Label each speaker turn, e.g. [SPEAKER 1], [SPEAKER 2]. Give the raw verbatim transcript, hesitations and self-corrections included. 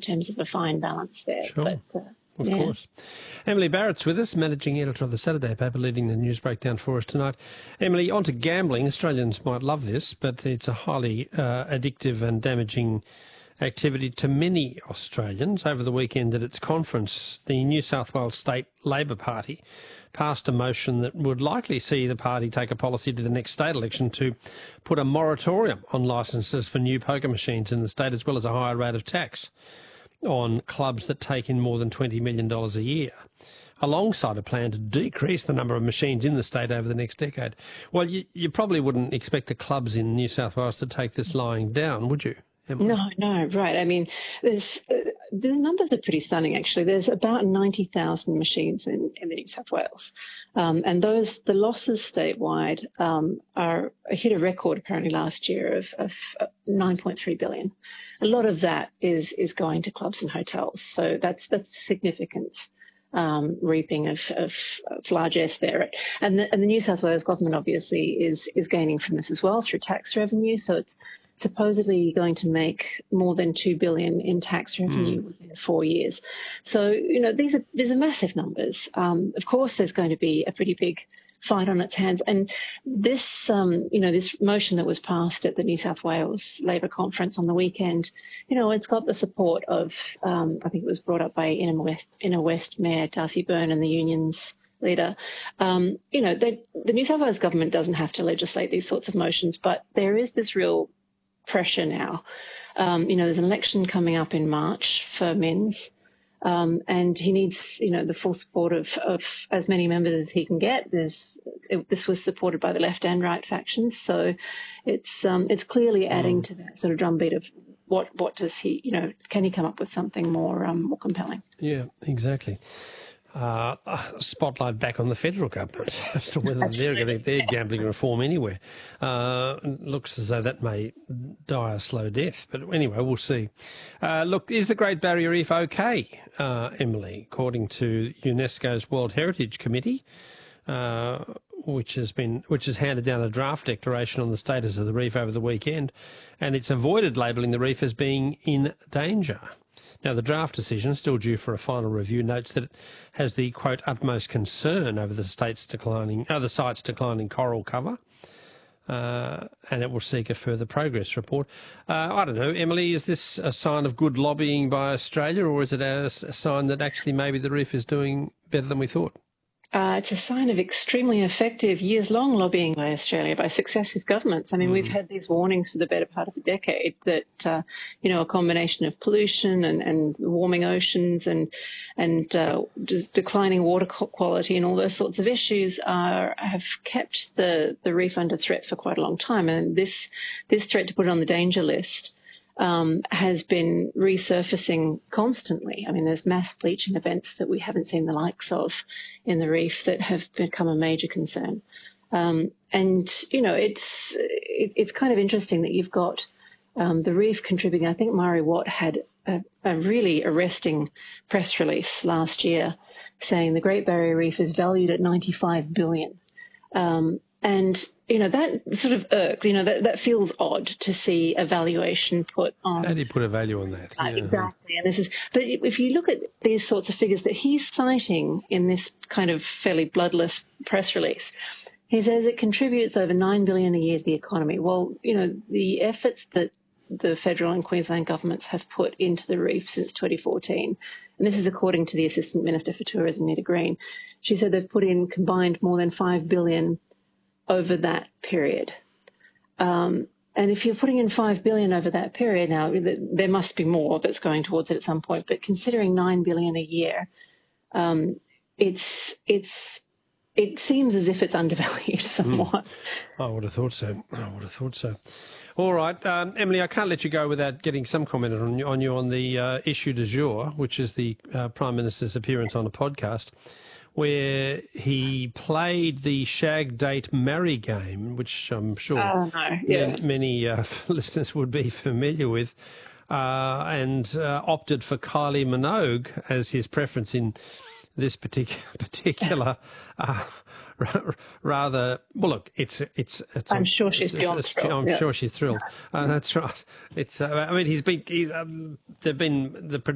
[SPEAKER 1] terms of a fine balance there.
[SPEAKER 2] Sure.
[SPEAKER 1] But, uh,
[SPEAKER 2] Of
[SPEAKER 1] yeah.
[SPEAKER 2] course. Emily Barrett's with us, managing editor of the Saturday paper, leading the news breakdown for us tonight. Emily, on to gambling. Australians might love this, but it's a highly uh, addictive and damaging activity to many Australians. Over the weekend at its conference, the New South Wales State Labor Party passed a motion that would likely see the party take a policy to the next state election to put a moratorium on licences for new poker machines in the state, as well as a higher rate of tax on clubs that take in more than twenty million dollars a year, alongside a plan to decrease the number of machines in the state over the next decade. Well, you, you probably wouldn't expect the clubs in New South Wales to take this lying down, would you, Emily?
[SPEAKER 1] No, no, right. I mean, there's uh, the numbers are pretty stunning, actually. There's about ninety thousand machines in, in the New South Wales. Um, and those, the losses statewide um, are hit a record apparently last year of, of nine point three billion dollars. A lot of that is is going to clubs and hotels. So that's that's significant um, reaping of, of, of largesse there. And the, and the New South Wales government obviously is is gaining from this as well through tax revenue. So it's supposedly going to make more than two billion dollars in tax revenue mm. within four years. So, you know, these are these are massive numbers. Um, of course, there's going to be a pretty big fight on its hands. And this, um, you know, this motion that was passed at the New South Wales Labor Conference on the weekend, you know, it's got the support of, um, I think it was brought up by Inner West, Inner West Mayor Darcy Byrne and the unions leader. Um, you know, they, the New South Wales government doesn't have to legislate these sorts of motions, but there is this real pressure now. Um, you know, there's an election coming up in March for Minns, um, and he needs, you know, the full support of, of as many members as he can get. There's, it, this was supported by the left and right factions, so it's um, it's clearly adding mm. to that sort of drumbeat of what what does he, you know, can he come up with something more um, more compelling?
[SPEAKER 2] Yeah, exactly. Uh, spotlight back on the federal government as to whether they're getting their gambling reform anywhere. Uh, looks as though that may die a slow death, but anyway, we'll see. Uh, look, is the Great Barrier Reef okay, uh, Emily? According to UNESCO's World Heritage Committee, uh, which has been which has handed down a draft declaration on the status of the reef over the weekend, and it's avoided labelling the reef as being in danger. Now, the draft decision, still due for a final review, notes that it has the, quote, utmost concern over the state's declining, uh, the site's declining coral cover, uh, and it will seek a further progress report. Uh, I don't know, Emily, is this a sign of good lobbying by Australia, or is it a, a sign that actually maybe the reef is doing better than we thought?
[SPEAKER 1] Uh, it's a sign of extremely effective years-long lobbying by Australia, by successive governments. I mean, mm. we've had these warnings for the better part of a decade that, uh, you know, a combination of pollution and, and warming oceans and and uh, de- declining water quality and all those sorts of issues are have kept the, the reef under threat for quite a long time. And this this threat to put it on the danger list Um, has been resurfacing constantly. I mean, there's mass bleaching events that we haven't seen the likes of in the reef that have become a major concern. Um, and, you know, it's it, it's kind of interesting that you've got um, the reef contributing. I think Murray Watt had a, a really arresting press release last year saying the Great Barrier Reef is valued at ninety-five billion dollars. Um, And, you know, that sort of irks, you know, that, that feels odd to see a valuation put on.
[SPEAKER 2] How do you put a value on that?
[SPEAKER 1] Uh,
[SPEAKER 2] yeah.
[SPEAKER 1] Exactly. And this is, but if you look at these sorts of figures that he's citing in this kind of fairly bloodless press release, he says it contributes over nine billion dollars a year to the economy. Well, you know, the efforts that the federal and Queensland governments have put into the reef since twenty fourteen, and this is according to the Assistant Minister for Tourism, Nita Green. She said they've put in combined more than five billion dollars over that period. Um, and if you're putting in five billion dollars over that period, now there must be more that's going towards it at some point, but considering nine billion dollars a year, um, it's, it's, it seems as if it's undervalued somewhat.
[SPEAKER 2] Mm. I would have thought so. I would have thought so. All right. Um, Emily, I can't let you go without getting some comment on you on, you on the uh, issue du jour, which is the uh, Prime Minister's appearance on a podcast, where he played the shag, date, marry game, which I'm sure
[SPEAKER 1] oh, no. yeah.
[SPEAKER 2] many uh, listeners would be familiar with, uh, and uh, opted for Kylie Minogue as his preference in this particular particular uh, rather. Well, look, it's it's. it's
[SPEAKER 1] I'm sure she's
[SPEAKER 2] it's,
[SPEAKER 1] beyond
[SPEAKER 2] it's,
[SPEAKER 1] thrilled.
[SPEAKER 2] I'm
[SPEAKER 1] yeah.
[SPEAKER 2] sure she's thrilled. Uh, that's right. It's. Uh, I mean, he's been. He, um, there've been the.